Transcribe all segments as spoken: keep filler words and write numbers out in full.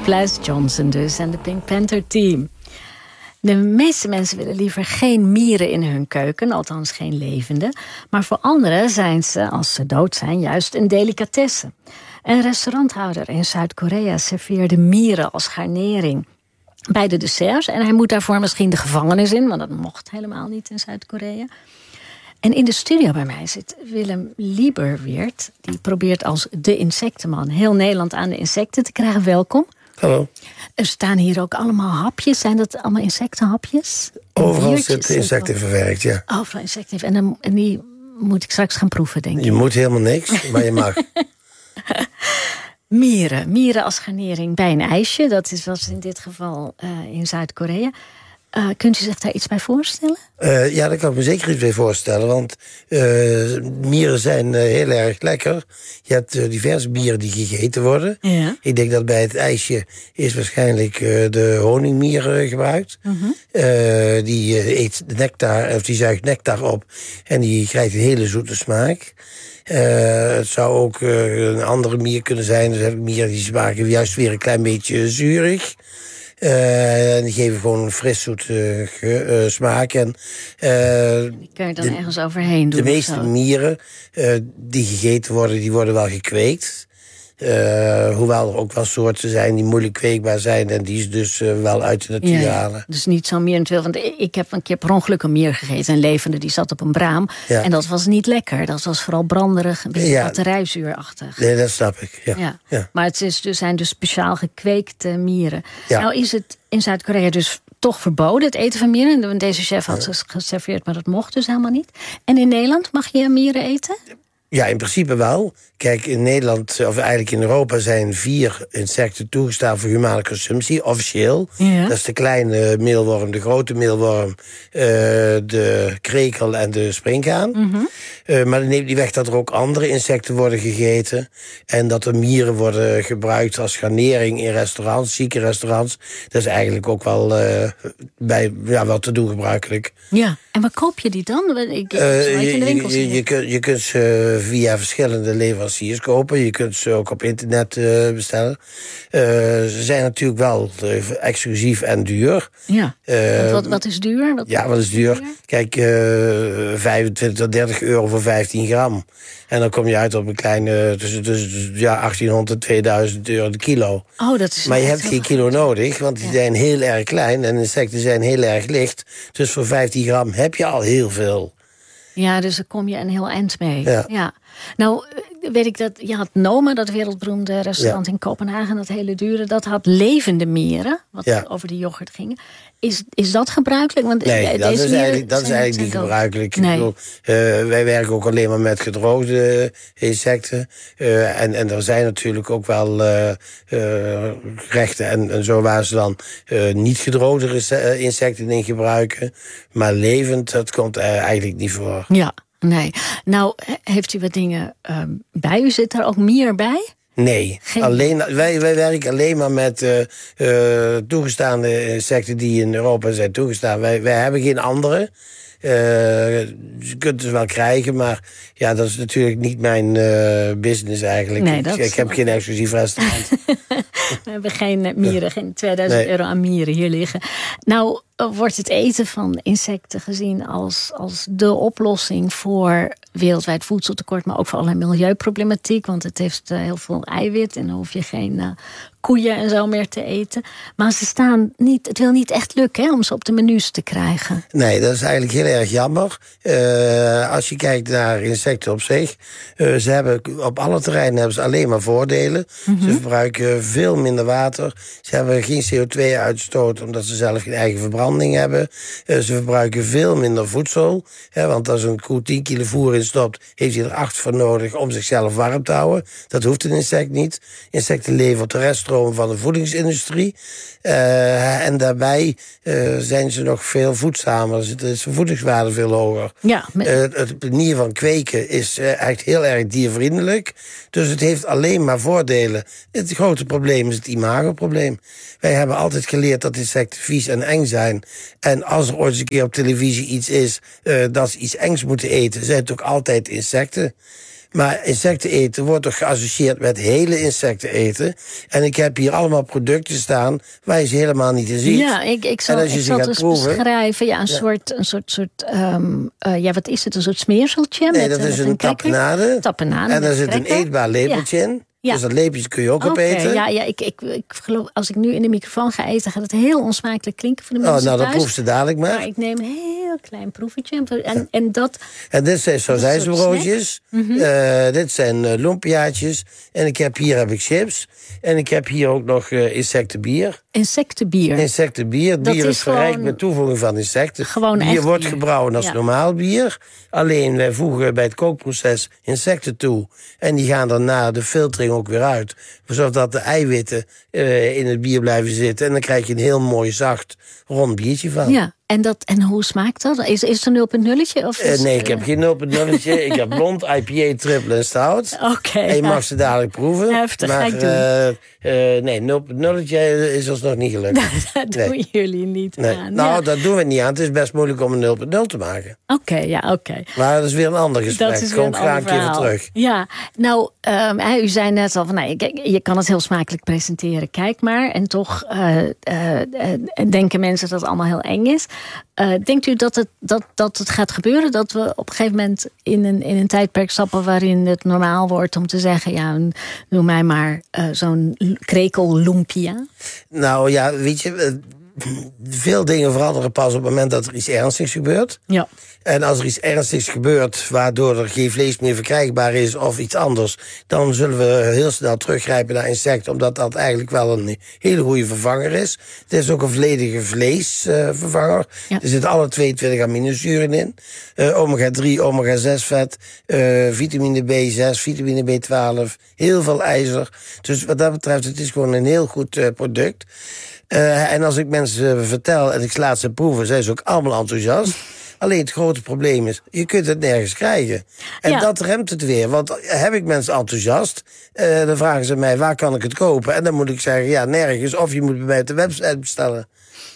Plas Johnson dus en de Pink Panther Team. De meeste mensen willen liever geen mieren in hun keuken, althans geen levende. Maar voor anderen zijn ze, als ze dood zijn, juist een delicatesse. Een restauranthouder in Zuid-Korea serveerde mieren als garnering bij de desserts. En hij moet daarvoor misschien de gevangenis in, want dat mocht helemaal niet in Zuid-Korea. En in de studio bij mij zit Willem Lieberweert. Die probeert als de insectenman heel Nederland aan de insecten te krijgen. Welkom. Hallo. Er staan hier ook allemaal hapjes. Zijn dat allemaal insectenhapjes? Overal zitten insecten verwerkt, ja. Overal insecten. En, dan, en die moet ik straks gaan proeven, denk ik. Je moet helemaal niks, maar je mag. Mieren. Mieren als garnering bij een ijsje. Dat is was in dit geval uh, in Zuid-Korea. Uh, kunt u zich daar iets bij voorstellen? Uh, ja, daar kan ik me zeker iets bij voorstellen. Want uh, mieren zijn uh, heel erg lekker. Je hebt uh, diverse mieren die gegeten worden. Ja. Ik denk dat bij het ijsje is waarschijnlijk uh, de honingmier uh, gebruikt. Uh-huh. Uh, die uh, eet nectar, of die zuigt nectar op. En die krijgt een hele zoete smaak. Uh, het zou ook uh, een andere mier kunnen zijn. Dus heb ik mieren die smaken juist weer een klein beetje zuurig. Uh, en die geven gewoon een fris zoet uh, uh, smaak. En, uh, die kun je dan de, ergens overheen doen? De meeste mieren uh, die gegeten worden, die worden wel gekweekt. Uh, hoewel er ook wel soorten zijn die moeilijk kweekbaar zijn en die ze dus uh, wel uit de natuur ja, halen. Dus niet zo'n mier natuurlijk. Want ik heb een keer per ongeluk een mier gegeten, een levende, die zat op een braam. Ja. En dat was niet lekker. Dat was vooral branderig, een beetje ja. batterijzuurachtig. Nee, dat snap ik. Ja. Ja. Ja. Maar het is dus, zijn dus speciaal gekweekte mieren. Ja. Nou is het in Zuid-Korea dus toch verboden, het eten van mieren. Deze chef had ze ja. geserveerd, maar dat mocht dus helemaal niet. En in Nederland mag je mieren eten? Ja, in principe wel. Kijk, in Nederland, of eigenlijk in Europa, zijn vier insecten toegestaan voor humane consumptie, officieel. Ja. Dat is de kleine meelworm, de grote meelworm, uh, de krekel en de sprinkhaan. Mm-hmm. Uh, maar dat neemt niet weg dat er ook andere insecten worden gegeten. En dat er mieren worden gebruikt als garnering in restaurants, zieke restaurants. Dat is eigenlijk ook wel, uh, bij, ja, wel te doen gebruikelijk. Ja, en waar koop je die dan? Ik, ik uh, je, in de winkels je, je, je, je kunt ze via verschillende leveranciers kopen. Je kunt ze ook op internet uh, bestellen. Uh, ze zijn natuurlijk wel uh, exclusief en duur. Ja, uh, wat, wat is duur? Wat ja, wat is duur? duur? Kijk, uh, vijfentwintig tot dertig euro voor vijftien gram. En dan kom je uit op een kleine, tussen, tussen ja, achttienhonderd en tweeduizend euro de kilo. Oh, dat is maar je hebt geen kilo nodig, want die ja. zijn heel erg klein. En insecten zijn heel erg licht. Dus voor vijftien gram heb je al heel veel. Ja, dus daar kom je een heel eind mee. Ja. ja. Nou, weet ik dat je had Noma, dat wereldberoemde restaurant ja. in Kopenhagen, dat hele dure, dat had levende mieren, wat ja. over de yoghurt ging. Is, is dat gebruikelijk? Want nee, dat is eigenlijk, dat is eigenlijk niet gebruikelijk. Nee. Ik bedoel, uh, wij werken ook alleen maar met gedroogde insecten. Uh, en, en er zijn natuurlijk ook wel uh, uh, gerechten en, en zo waar ze dan uh, niet gedroogde insecten in gebruiken. Maar levend, dat komt uh, eigenlijk niet voor. Ja. Nee. Nou, heeft u wat dingen uh, bij u? Zit er ook mier bij? Nee, alleen, wij, wij werken alleen maar met uh, uh, toegestaande insecten die in Europa zijn toegestaan. Wij, wij hebben geen andere. Uh, je kunt het wel krijgen, maar ja, dat is natuurlijk niet mijn uh, business eigenlijk. Nee, ik, ik heb geen exclusief restaurant. We hebben geen mieren, geen tweeduizend nee. euro aan mieren hier liggen. Nou, wordt het eten van insecten gezien als, als de oplossing voor wereldwijd voedseltekort, maar ook voor allerlei milieuproblematiek, want het heeft uh, heel veel eiwit en dan hoef je geen uh, koeien en zo meer te eten. Maar ze staan niet, het wil niet echt lukken hè, om ze op de menus te krijgen. Nee, dat is eigenlijk heel erg jammer. Uh, als je kijkt naar insecten op zich, uh, ze hebben op alle terreinen hebben ze alleen maar voordelen. Mm-hmm. Ze verbruiken veel minder water. Ze hebben geen C O twee uitstoot omdat ze zelf geen eigen verbranding hebben. Uh, ze verbruiken veel minder voedsel. Hè, want als een koe tien kilo voer in stopt, heeft hij er acht voor nodig om zichzelf warm te houden. Dat hoeft een insect niet. Insecten leven op de reststroom van de voedingsindustrie. Uh, en daarbij uh, zijn ze nog veel voedzamer. Dus is de voedingswaarde veel hoger. Ja, met... uh, het manier van kweken is uh, echt heel erg diervriendelijk. Dus het heeft alleen maar voordelen. Het grote probleem is het imagoprobleem. Wij hebben altijd geleerd dat insecten vies en eng zijn. En als er ooit eens een keer op televisie iets is uh, dat ze iets engs moeten eten, zijn het ook altijd insecten. Maar insecten eten wordt toch geassocieerd met hele insecten eten. En ik heb hier allemaal producten staan waar je ze helemaal niet in ziet. Ja, ik, ik zal, en als je ik ze zal gaat dus proeven, beschrijven. Ja, een ja. soort, een soort, soort um, uh, ja, wat is het? Een soort smeerseltje? Nee, met, dat is met een, een tapenade. tapenade. En daar zit een cracker. eetbaar lepeltje in. Ja. Dus dat lepeltje kun je ook Oké, opeten. ja, ja ik, ik, ik geloof, als ik nu in de microfoon ga eten, gaat het heel onsmakelijk klinken voor de mensen Oh, nou, dan thuis. proef ze dadelijk maar. Maar ik neem een heel klein proefetje. En, en dat... En dit zijn sausijzenbroodjes. Mm-hmm. Uh, dit zijn uh, lumpiaatjes. En ik heb, hier heb ik chips. En ik heb hier ook nog uh, insectenbier. Insectenbier. Insectenbier. Dat Bier is, is verrijkt gewoon- met toevoeging van insecten. Gewoon bier echt wordt bier. gebrouwen als Ja. normaal bier. Alleen wij voegen bij het kookproces insecten toe. En die gaan dan na de filtering ook weer uit. Zodat de eiwitten uh, in het bier blijven zitten. En dan krijg je een heel mooi zacht rond biertje van. Ja, en, dat, en hoe smaakt dat? Is, is het een nul punt nulletje? Of is, Uh, nee, ik heb geen nul punt nulletje. Ik heb blond, I P A, triple en stout. Oké. Okay, en je ja. mag ze dadelijk proeven. Heftig, maar ga ik doen. Uh, uh, nee, nul punt nulletje is ons nog niet gelukt. dat nee. doen jullie niet Nee. aan. Nou, ja. dat doen we niet aan. Het is best moeilijk om een nul punt nul te maken. Oké, okay, ja, oké. Okay. Maar dat is weer een ander gesprek. Dat is Kom weer graag een keer weer terug. Ja, nou, um, u zei net al van, nou, je, je kan het heel smakelijk presenteren. Kijk maar. En toch uh, uh, uh, denken mensen dat het allemaal heel eng is. Uh, denkt u dat het, dat, dat het gaat gebeuren? Dat we op een gegeven moment in een, in een tijdperk stappen waarin het normaal wordt om te zeggen, ja, noem mij maar uh, zo'n krekel lumpia? Nou ja, weet je, veel dingen veranderen pas op het moment dat er iets ernstigs gebeurt. Ja. En als er iets ernstigs gebeurt waardoor er geen vlees meer verkrijgbaar is of iets anders, dan zullen we heel snel teruggrijpen naar insecten, omdat dat eigenlijk wel een hele goede vervanger is. Het is ook een volledige vleesvervanger. Uh, ja. Er zitten alle tweeëntwintig aminozuren in. Uh, omega drie, omega zes vet, uh, vitamine B zes, vitamine B twaalf, heel veel ijzer. Dus wat dat betreft, het is gewoon een heel goed uh, product. Uh, en als ik mensen uh, vertel en ik laat ze proeven, zijn ze ook allemaal enthousiast. Alleen het grote probleem is, je kunt het nergens krijgen. En ja. dat remt het weer. Want heb ik mensen enthousiast, uh, dan vragen ze mij, waar kan ik het kopen? En dan moet ik zeggen, ja, nergens. Of je moet bij mij op de website bestellen.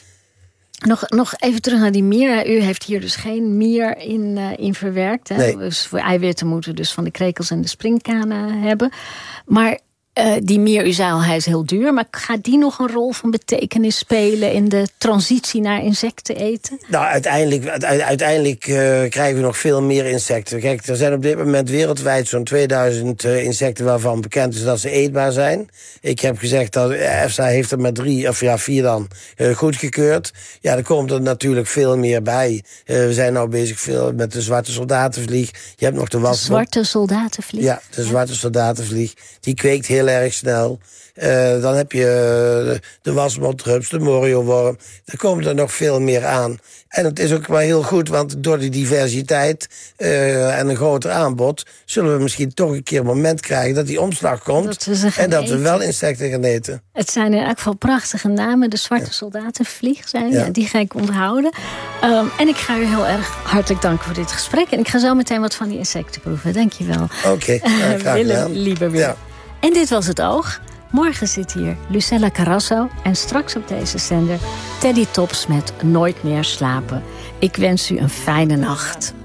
Nog, nog even terug naar die mier. U heeft hier dus geen mier in, uh, in verwerkt. Hè? Nee. Dus voor eiwitten moeten we dus van de krekels en de springkanen hebben. Maar Uh, die mier, u zei al, hij is heel duur. Maar gaat die nog een rol van betekenis spelen in de transitie naar insecten eten? Nou, uiteindelijk, uiteindelijk uh, krijgen we nog veel meer insecten. Kijk, er zijn op dit moment wereldwijd zo'n tweeduizend uh, insecten waarvan bekend is dat ze eetbaar zijn. Ik heb gezegd dat EFSA heeft er maar drie, of ja, vier dan, uh, goedgekeurd. Ja, er komt er natuurlijk veel meer bij. Uh, we zijn nou bezig veel met de zwarte soldatenvlieg. Je hebt nog de was. De zwarte soldatenvlieg? Ja, de zwarte soldatenvlieg. Die kweekt heel erg snel. Uh, dan heb je uh, de wasmotrups, de morioworm. Er komt er nog veel meer aan. En het is ook wel heel goed, want door die diversiteit uh, en een groter aanbod zullen we misschien toch een keer een moment krijgen dat die omslag komt. Dat we ze gaan en dat eten. we wel insecten gaan eten. Het zijn in elk geval prachtige namen. De zwarte ja. soldatenvlieg zijn. Ja. Ja, die ga ik onthouden. Um, en ik ga u heel erg hartelijk danken voor dit gesprek. En ik ga zo meteen wat van die insecten proeven. Dank je wel. Oké, okay, uh, graag Willem Lieberweer. Ja. En dit was Het Oog. Morgen zit hier Lucella Carrasso en straks op deze zender Teddy Tops met Nooit meer slapen. Ik wens u een fijne nacht.